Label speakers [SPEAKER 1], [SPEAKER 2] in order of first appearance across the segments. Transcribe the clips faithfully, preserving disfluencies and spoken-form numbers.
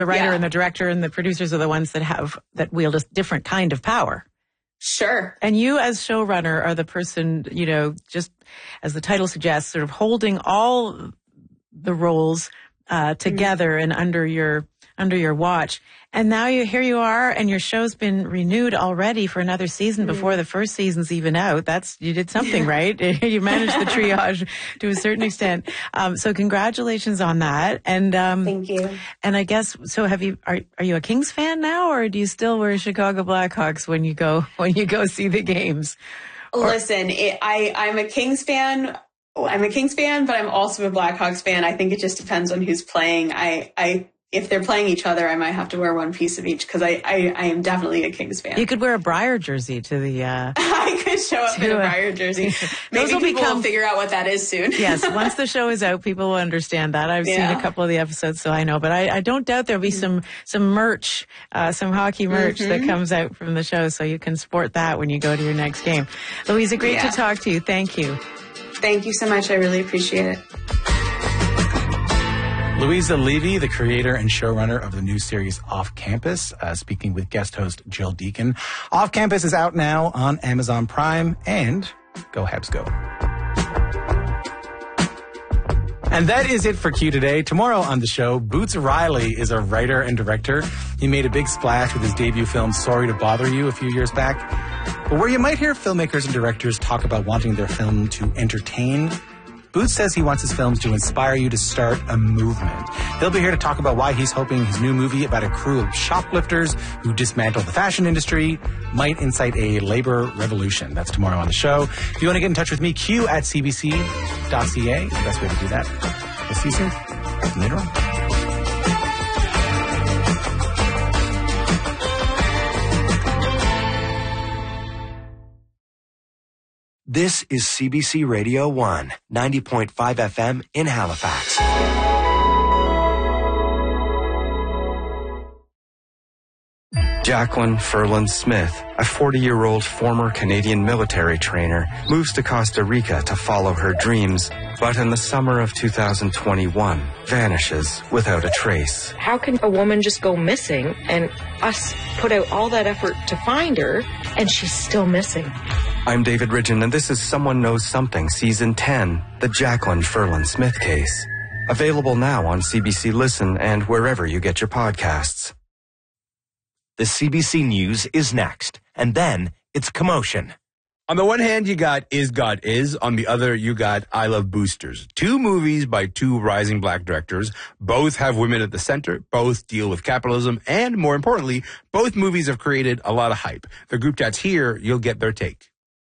[SPEAKER 1] The writer
[SPEAKER 2] yeah.
[SPEAKER 1] and the director and the producers are the ones that have, that wield a different kind of power.
[SPEAKER 2] Sure.
[SPEAKER 1] And you as showrunner are the person, you know, just as the title suggests, sort of holding all the roles uh, together mm-hmm. and under your under your watch. And now you here you are, and your show's been renewed already for another season mm-hmm. before the first season's even out. That's you did something right. You managed the triage to a certain extent. Um, so congratulations on that. And um,
[SPEAKER 2] thank you.
[SPEAKER 1] And I guess so. Have you are are you a Kings fan now, or do you still wear Chicago Blackhawks when you go when you go see the games? Or-
[SPEAKER 2] Listen, it, I I'm a Kings fan. I'm a Kings fan, but I'm also a Blackhawks fan. I think it just depends on who's playing. I, I, if they're playing each other, I might have to wear one piece of each because I, I, I am definitely a Kings fan.
[SPEAKER 1] You could wear a Briar jersey to the. Uh,
[SPEAKER 2] I could show up in a Briar jersey. Maybe
[SPEAKER 1] will
[SPEAKER 2] people
[SPEAKER 1] become,
[SPEAKER 2] will figure out what that is soon.
[SPEAKER 1] Yes, once the show is out, people will understand that. I've
[SPEAKER 2] yeah.
[SPEAKER 1] seen a couple of the episodes, so I know. But I, I don't doubt there'll be some some merch, uh, some hockey merch mm-hmm. that comes out from the show, so you can sport that when you go to your next game. Louisa, great yeah. to talk to you. Thank you.
[SPEAKER 2] Thank you so much. I really appreciate it.
[SPEAKER 3] Louisa Levy, the creator and showrunner of the new series Off Campus, uh, speaking with guest host Jill Deacon. Off Campus is out now on Amazon Prime, and go Habs go. And that is it for Q today. Tomorrow on the show, Boots Riley is a writer and director. He made a big splash with his debut film Sorry to Bother You a few years back. But where you might hear filmmakers and directors talk about wanting their film to entertain, Boots says he wants his films to inspire you to start a movement. He'll be here to talk about why he's hoping his new movie about a crew of shoplifters who dismantle the fashion industry might incite a labor revolution. That's tomorrow on the show. If you want to get in touch with me, Q at C B C dot C A is the best way to do that. We'll see you soon. Later on.
[SPEAKER 4] This is C B C Radio one, ninety point five F M in Halifax.
[SPEAKER 5] Jacqueline Ferland Smith, a forty-year-old former Canadian military trainer, moves to Costa Rica to follow her dreams, but in the summer of two thousand twenty-one, vanishes without a trace.
[SPEAKER 6] How can a woman just go missing and us put out all that effort to find her and she's still missing?
[SPEAKER 5] I'm David Ridgen, and this is Someone Knows Something, Season ten, the Jacqueline Ferland Smith case. Available now on C B C Listen and wherever you get your podcasts.
[SPEAKER 4] The C B C News is next, and then it's Commotion.
[SPEAKER 7] On the one hand, you got Is God Is. On the other, you got I Love Boosters. Two movies by two rising black directors. Both have women at the center. Both deal with capitalism. And more importantly, both movies have created a lot of hype. The group chat's here. You'll get their take.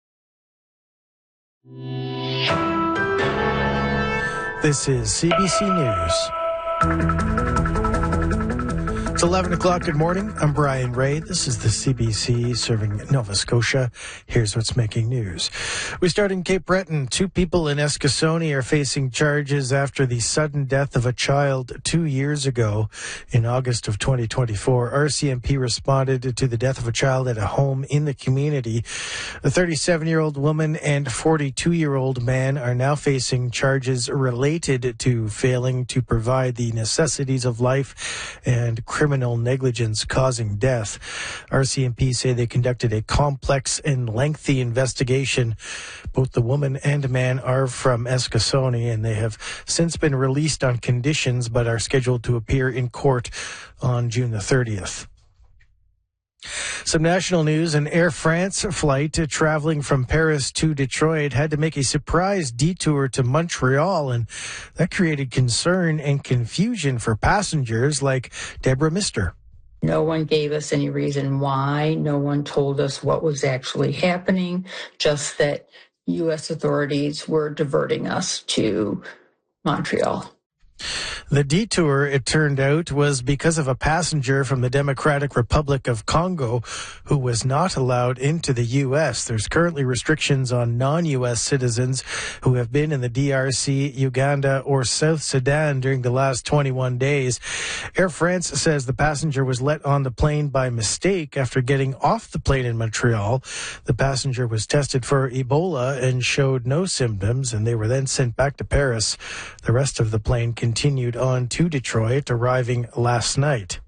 [SPEAKER 8] This is C B C News. It's eleven o'clock. Good morning. I'm Brian Ray. This is the C B C serving Nova Scotia. Here's what's making news. We start in Cape Breton. Two people in Eskasoni are facing charges after the sudden death of a child two years ago. In August of twenty twenty-four, R C M P responded to the death of a child at a home in the community. The thirty-seven-year-old woman and forty-two-year-old man are now facing charges related to failing to provide the necessities of life and criminal criminal negligence causing death. R C M P say they conducted a complex and lengthy investigation. Both the woman and man are from Eskasoni, and they have since been released on conditions but are scheduled to appear in court on June the thirtieth. Some national news. An Air France flight traveling from Paris to Detroit had to make a surprise detour to Montreal, and that created concern and confusion for passengers like Deborah Mister.
[SPEAKER 9] No one gave us any reason why. No one told us what was actually happening, just that U S authorities were diverting us to Montreal.
[SPEAKER 8] The detour, it turned out, was because of a passenger from the Democratic Republic of Congo who was not allowed into the U S. There's currently restrictions on non-U S citizens who have been in the D R C, Uganda, or South Sudan during the last twenty-one days. Air France says the passenger was let on the plane by mistake after getting off the plane in Montreal. The passenger was tested for Ebola and showed no symptoms, and they were then sent back to Paris. The rest of the plane continued on to Detroit, arriving last night.